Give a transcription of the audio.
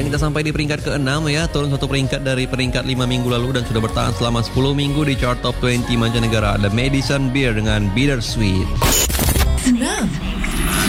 Dan kita sampai di peringkat ke-6 ya, turun satu peringkat dari peringkat 5 minggu lalu dan sudah bertahan selama 10 minggu di chart top 20 mancanegara. The Madison Beer dengan Bittersweet.